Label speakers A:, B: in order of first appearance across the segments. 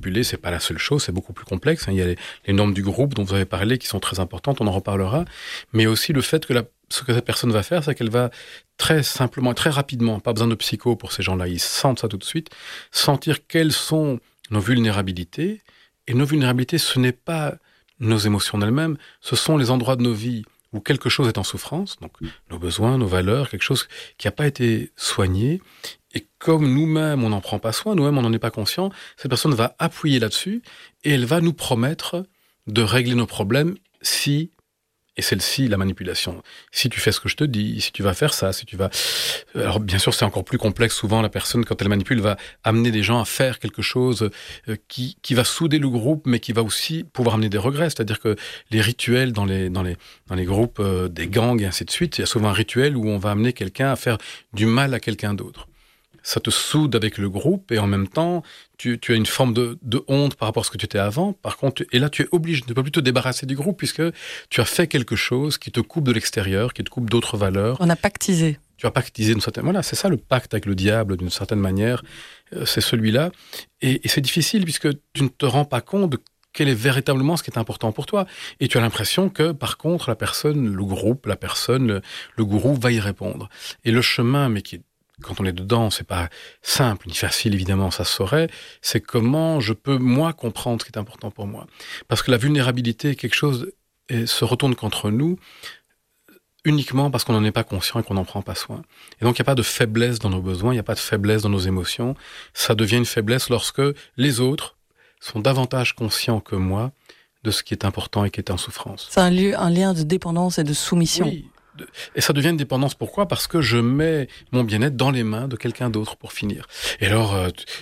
A: manipuler, c'est pas la seule chose, c'est beaucoup plus complexe. Il y a les normes du groupe dont vous avez parlé qui sont très importantes, on en reparlera. Mais aussi le fait que ce que cette personne va faire, c'est qu'elle va très simplement, très rapidement, pas besoin de psycho pour ces gens-là, ils sentent ça tout de suite, sentir quelles sont nos vulnérabilités. Et nos vulnérabilités, ce n'est pas nos émotions elles-mêmes, ce sont les endroits de nos vies où quelque chose est en souffrance, donc nos besoins, nos valeurs, quelque chose qui n'a pas été soigné. Et comme nous-mêmes, on n'en prend pas soin, nous-mêmes, on n'en est pas conscient, cette personne va appuyer là-dessus et elle va nous promettre de régler nos problèmes si... Et celle-ci, la manipulation. Si tu fais ce que je te dis, si tu vas faire ça, si tu vas... Alors, bien sûr, c'est encore plus complexe. Souvent, la personne, quand elle manipule, va amener des gens à faire quelque chose qui va souder le groupe, mais qui va aussi pouvoir amener des regrets. C'est-à-dire que les rituels dans les groupes des gangs et ainsi de suite, il y a souvent un rituel où on va amener quelqu'un à faire du mal à quelqu'un d'autre. Ça te soude avec le groupe et en même temps, tu as une forme de honte par rapport à ce que tu étais avant. Par contre, et là, tu es obligé, tu ne peux plus te débarrasser du groupe puisque tu as fait quelque chose qui te coupe de l'extérieur, qui te coupe d'autres valeurs.
B: On a pactisé.
A: Tu as pactisé d'une certaine... Voilà, c'est ça le pacte avec le diable d'une certaine manière. C'est celui-là. Et c'est difficile puisque tu ne te rends pas compte de quel est véritablement ce qui est important pour toi. Et tu as l'impression que, par contre, la personne, le groupe, la personne, le gourou va y répondre. Et le chemin, mais qui est quand on est dedans, c'est pas simple ni facile, évidemment, ça se saurait. C'est comment je peux, moi, comprendre ce qui est important pour moi. Parce que la vulnérabilité est quelque chose se retourne contre nous uniquement parce qu'on n'en est pas conscient et qu'on n'en prend pas soin. Et donc, il n'y a pas de faiblesse dans nos besoins, il n'y a pas de faiblesse dans nos émotions. Ça devient une faiblesse lorsque les autres sont davantage conscients que moi de ce qui est important et qui est en souffrance.
B: C'est un lien de dépendance et de soumission.
A: Oui. Et ça devient une dépendance. Pourquoi ? Parce que je mets mon bien-être dans les mains de quelqu'un d'autre pour finir. Et alors,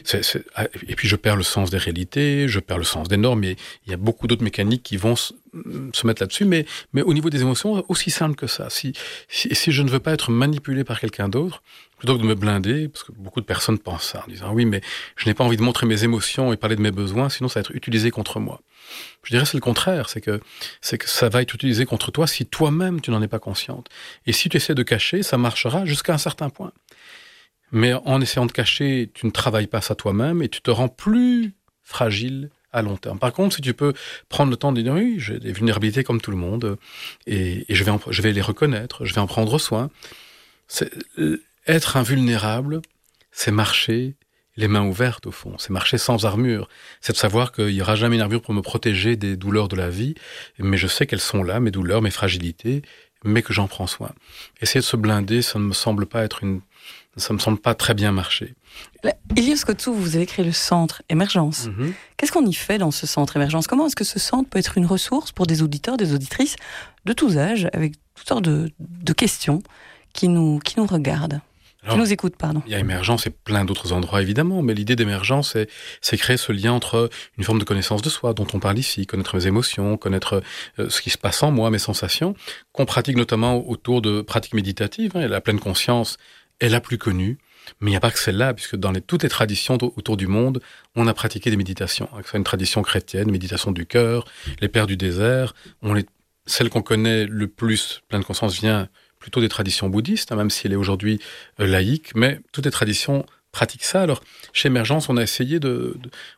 A: et puis je perds le sens des réalités, je perds le sens des normes. Et il y a beaucoup d'autres mécaniques qui vont se mettre là-dessus. Mais au niveau des émotions, aussi simple que ça. Si je ne veux pas être manipulé par quelqu'un d'autre, plutôt que de me blinder, parce que beaucoup de personnes pensent ça, en disant oui, mais je n'ai pas envie de montrer mes émotions et parler de mes besoins, sinon ça va être utilisé contre moi. Je dirais c'est le contraire, c'est que ça va être utilisé contre toi si toi-même tu n'en es pas consciente. Et si tu essaies de cacher, ça marchera jusqu'à un certain point. Mais en essayant de cacher, tu ne travailles pas ça toi-même et tu te rends plus fragile à long terme. Par contre, si tu peux prendre le temps de dire oui, j'ai des vulnérabilités comme tout le monde et je vais les reconnaître, je vais en prendre soin. Être invulnérable, c'est marcher les mains ouvertes, au fond. C'est marcher sans armure. C'est de savoir qu'il n'y aura jamais une armure pour me protéger des douleurs de la vie, mais je sais qu'elles sont là, mes douleurs, mes fragilités, mais que j'en prends soin. Essayer de se blinder, ça ne me semble pas très bien marcher.
B: Elios Kotsou, vous avez créé le centre Émergence. Mm-hmm. Qu'est-ce qu'on y fait dans ce centre Émergence ? Comment est-ce que ce centre peut être une ressource pour des auditeurs, des auditrices de tous âges, avec toutes sortes de questions qui nous regardent ? Alors, qui nous écoute, pardon.
A: Il y a Émergence et plein d'autres endroits, évidemment, mais l'idée d'Émergence, c'est créer ce lien entre une forme de connaissance de soi, dont on parle ici, connaître mes émotions, connaître ce qui se passe en moi, mes sensations, qu'on pratique notamment autour de pratiques méditatives. La pleine conscience est la plus connue, mais il n'y a pas que celle-là, puisque dans toutes les traditions autour du monde, on a pratiqué des méditations. Que ce soit une tradition chrétienne, méditation du cœur, les pères du désert, celle qu'on connaît le plus, pleine conscience, vient plutôt des traditions bouddhistes, même si elle est aujourd'hui laïque, mais toutes les traditions pratiquent ça. Alors, chez Émergence, on a essayé de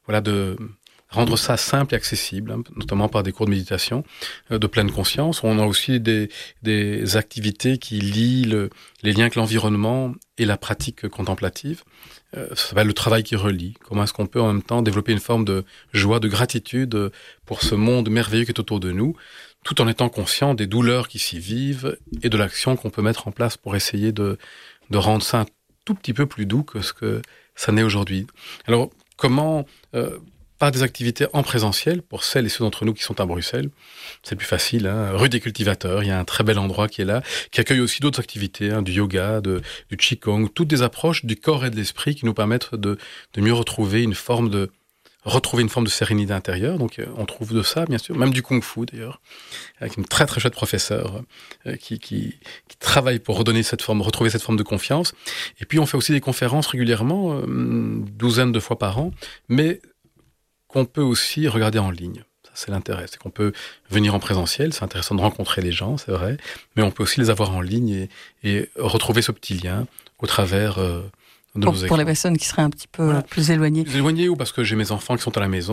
A: rendre ça simple et accessible, notamment par des cours de méditation de pleine conscience. On a aussi des activités qui lient les liens avec l'environnement et la pratique contemplative. Ça s'appelle le travail qui relie. Comment est-ce qu'on peut en même temps développer une forme de joie, de gratitude pour ce monde merveilleux qui est autour de nous, tout en étant conscient des douleurs qui s'y vivent et de l'action qu'on peut mettre en place pour essayer de rendre ça un tout petit peu plus doux que ce que ça n'est aujourd'hui. Alors, comment par des activités en présentiel, pour celles et ceux d'entre nous qui sont à Bruxelles, c'est plus facile, rue des Cultivateurs, il y a un très bel endroit qui est là, qui accueille aussi d'autres activités, du yoga, du qigong, toutes des approches du corps et de l'esprit qui nous permettent de mieux retrouver une forme de sérénité intérieure. Donc on trouve de ça, bien sûr, même du kung-fu d'ailleurs, avec une très très chouette professeure qui travaille pour retrouver cette forme de confiance. Et puis on fait aussi des conférences régulièrement, une douzaine de fois par an, mais qu'on peut aussi regarder en ligne. Ça, c'est l'intérêt, c'est qu'on peut venir en présentiel, c'est intéressant de rencontrer les gens, c'est vrai, mais on peut aussi les avoir en ligne et retrouver ce petit lien au travers pour les
B: personnes qui seraient un petit peu plus éloignées.
A: Plus éloignées ou parce que j'ai mes enfants qui sont à la maison.